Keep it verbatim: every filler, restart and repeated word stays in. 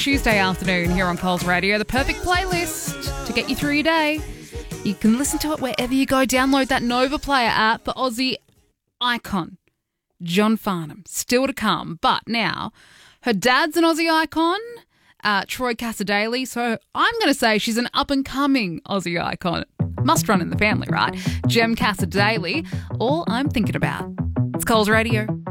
Tuesday afternoon here on Coles Radio, the perfect playlist to get you through your day. You can listen to it wherever you go. Download that Nova Player app for Aussie icon John Farnham. Still to come, but now her dad's an Aussie icon, uh, Troy Cassar-Daley, so I'm going to say she's an up-and-coming Aussie icon. Must run in the family, right? Jem Cassar-Daley, all I'm thinking about. It's Coles Radio.